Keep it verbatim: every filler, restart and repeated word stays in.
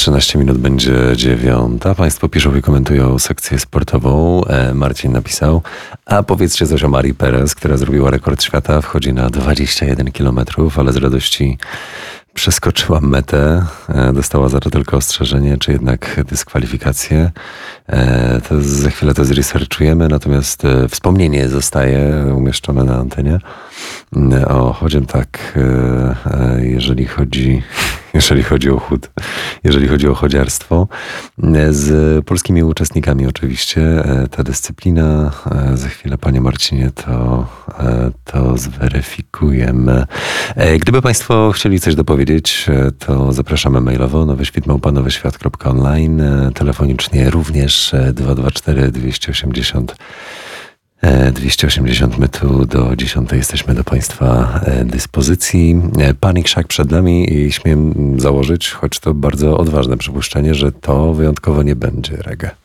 trzynaście minut będzie dziewiąta. Państwo piszą i komentują sekcję sportową. Marcin napisał: a powiedzcie coś o Marii Perez, która zrobiła rekord świata. Wchodzi na dwadzieścia jeden kilometrów, ale z radości przeskoczyła metę. Dostała za to tylko ostrzeżenie, czy jednak dyskwalifikację. To za chwilę to zresearchujemy, natomiast wspomnienie zostaje umieszczone na antenie. O, chodzię tak, jeżeli chodzi, jeżeli chodzi o chód, jeżeli chodzi o chodziarstwo. Z polskimi uczestnikami oczywiście ta dyscyplina. Za chwilę, panie Marcinie, to, to zweryfikujemy. Gdyby państwo chcieli coś dopowiedzieć, to zapraszamy mailowo nowyświt małpa nowyświat kropka online, telefonicznie również dwa dwa cztery dwieście osiemdziesiąt dwieście osiemdziesiąt. My tu do dziesiątej jesteśmy do państwa dyspozycji. Panic Shack przed nami i śmiem założyć, choć to bardzo odważne przypuszczenie, że to wyjątkowo nie będzie reggae.